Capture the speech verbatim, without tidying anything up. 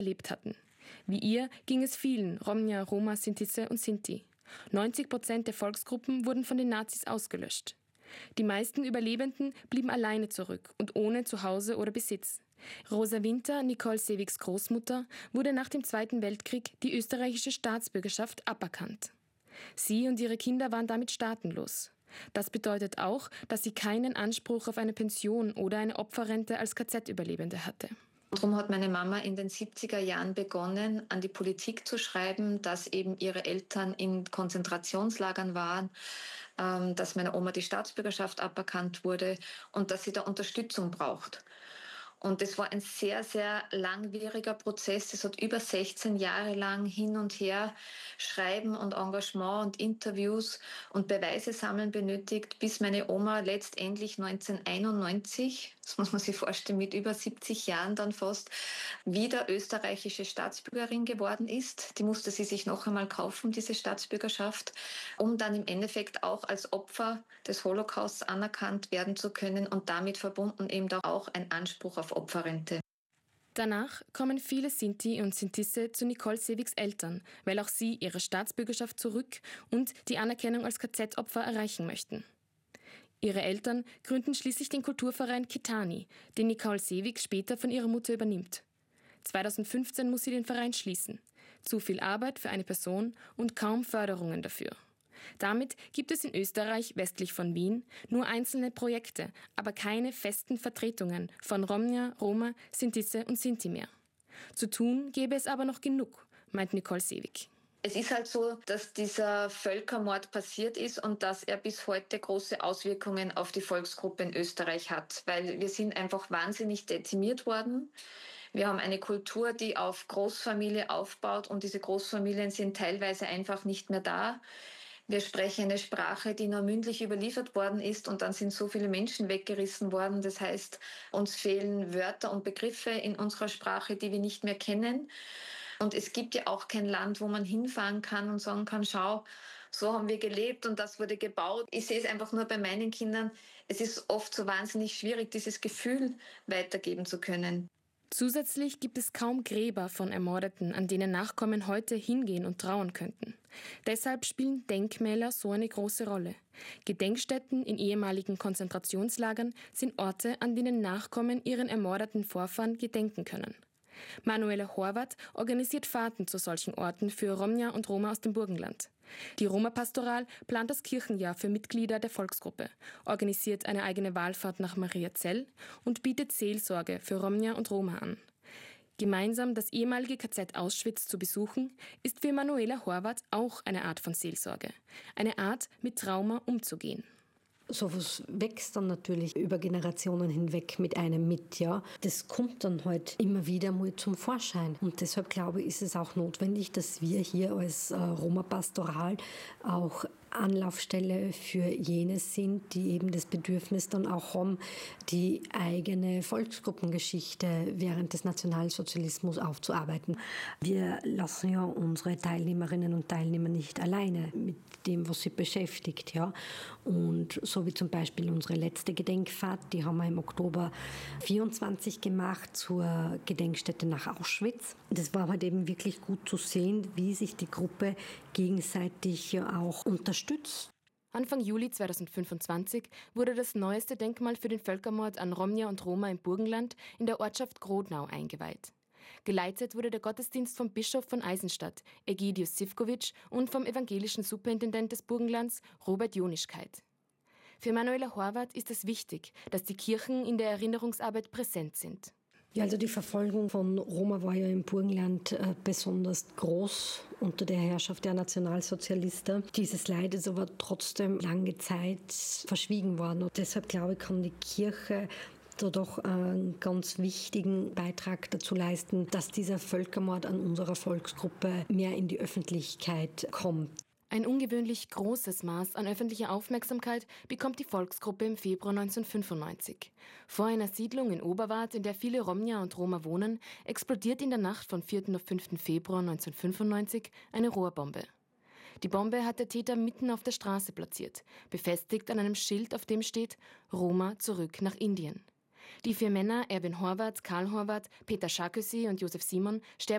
erlebt hatten. Wie ihr ging es vielen Romja, Roma, Sintise und Sinti. neunzig Prozent der Volksgruppen wurden von den Nazis ausgelöscht. Die meisten Überlebenden blieben alleine zurück und ohne Zuhause oder Besitz. Rosa Winter, Nicole Seewigs Großmutter, wurde nach dem Zweiten Weltkrieg die österreichische Staatsbürgerschaft aberkannt. Sie und ihre Kinder waren damit staatenlos. Das bedeutet auch, dass sie keinen Anspruch auf eine Pension oder eine Opferrente als K Z-Überlebende hatte. Darum hat meine Mama in den siebziger Jahren begonnen, an die Politik zu schreiben, dass eben ihre Eltern in Konzentrationslagern waren, dass meiner Oma die Staatsbürgerschaft aberkannt wurde und dass sie da Unterstützung braucht. Und das war ein sehr, sehr langwieriger Prozess. Es hat über sechzehn Jahre lang hin und her Schreiben und Engagement und Interviews und Beweise sammeln benötigt, bis meine Oma letztendlich neunzehnhunderteinundneunzig, das muss man sich vorstellen, mit über siebzig Jahren dann fast, wieder österreichische Staatsbürgerin geworden ist. Die musste sie sich noch einmal kaufen, diese Staatsbürgerschaft, um dann im Endeffekt auch als Opfer des Holocausts anerkannt werden zu können und damit verbunden eben auch ein Anspruch auf Opferrente. Danach kommen viele Sinti und Sintise zu Nicole Seewigs Eltern, weil auch sie ihre Staatsbürgerschaft zurück und die Anerkennung als K Z-Opfer erreichen möchten. Ihre Eltern gründen schließlich den Kulturverein Kitani, den Nicole Seewig später von ihrer Mutter übernimmt. zweitausendfünfzehn muss sie den Verein schließen. Zu viel Arbeit für eine Person und kaum Förderungen dafür. Damit gibt es in Österreich westlich von Wien nur einzelne Projekte, aber keine festen Vertretungen von Romja, Roma, Sintise und Sinti mehr. Zu tun gäbe es aber noch genug, meint Nicole Seewig. Es ist halt so, dass dieser Völkermord passiert ist und dass er bis heute große Auswirkungen auf die Volksgruppe in Österreich hat, weil wir sind einfach wahnsinnig dezimiert worden. Wir haben eine Kultur, die auf Großfamilie aufbaut und diese Großfamilien sind teilweise einfach nicht mehr da. Wir sprechen eine Sprache, die nur mündlich überliefert worden ist und dann sind so viele Menschen weggerissen worden. Das heißt, uns fehlen Wörter und Begriffe in unserer Sprache, die wir nicht mehr kennen. Und es gibt ja auch kein Land, wo man hinfahren kann und sagen kann, schau, so haben wir gelebt und das wurde gebaut. Ich sehe es einfach nur bei meinen Kindern. Es ist oft so wahnsinnig schwierig, dieses Gefühl weitergeben zu können. Zusätzlich gibt es kaum Gräber von Ermordeten, an denen Nachkommen heute hingehen und trauern könnten. Deshalb spielen Denkmäler so eine große Rolle. Gedenkstätten in ehemaligen Konzentrationslagern sind Orte, an denen Nachkommen ihren ermordeten Vorfahren gedenken können. Manuela Horvath organisiert Fahrten zu solchen Orten für Romja und Roma aus dem Burgenland. Die Roma-Pastoral plant das Kirchenjahr für Mitglieder der Volksgruppe, organisiert eine eigene Wallfahrt nach Mariazell und bietet Seelsorge für Romja und Roma an. Gemeinsam das ehemalige K Z Auschwitz zu besuchen, ist für Manuela Horvath auch eine Art von Seelsorge. Eine Art, mit Trauma umzugehen. Sowas wächst dann natürlich über Generationen hinweg mit einem mit, ja. Das kommt dann halt immer wieder mal zum Vorschein. Und deshalb glaube ich, ist es auch notwendig, dass wir hier als äh, Roma-Pastoral auch Anlaufstelle für jene sind, die eben das Bedürfnis dann auch haben, die eigene Volksgruppengeschichte während des Nationalsozialismus aufzuarbeiten. Wir lassen ja unsere Teilnehmerinnen und Teilnehmer nicht alleine mit dem, was sie beschäftigt. Ja. Und so wie zum Beispiel unsere letzte Gedenkfahrt, die haben wir im Oktober vierundzwanzig gemacht zur Gedenkstätte nach Auschwitz. Das war halt eben wirklich gut zu sehen, wie sich die Gruppe gegenseitig ja auch unterstützt. Anfang Juli zweitausendfünfundzwanzig wurde das neueste Denkmal für den Völkermord an Romja und Roma im Burgenland in der Ortschaft Grodnau eingeweiht. Geleitet wurde der Gottesdienst vom Bischof von Eisenstadt, Egidius Sivkovic, und vom evangelischen Superintendent des Burgenlands, Robert Jonischkeit. Für Manuela Horvath ist es wichtig, dass die Kirchen in der Erinnerungsarbeit präsent sind. Ja, also die Verfolgung von Roma war ja im Burgenland äh, besonders groß unter der Herrschaft der Nationalsozialisten. Dieses Leid ist aber trotzdem lange Zeit verschwiegen worden. Und deshalb glaube ich, kann die Kirche da doch einen ganz wichtigen Beitrag dazu leisten, dass dieser Völkermord an unserer Volksgruppe mehr in die Öffentlichkeit kommt. Ein ungewöhnlich großes Maß an öffentlicher Aufmerksamkeit bekommt die Volksgruppe im Februar neunzehnhundertfünfundneunzig. Vor einer Siedlung in Oberwart, in der viele Romja und Roma wohnen, explodiert in der Nacht vom vierten auf fünften Februar neunzehnhundertfünfundneunzig eine Rohrbombe. Die Bombe hat der Täter mitten auf der Straße platziert, befestigt an einem Schild, auf dem steht: Roma zurück nach Indien. Die vier Männer Erwin Horvath, Karl Horvath, Peter Sarkozy und Josef Simon sterben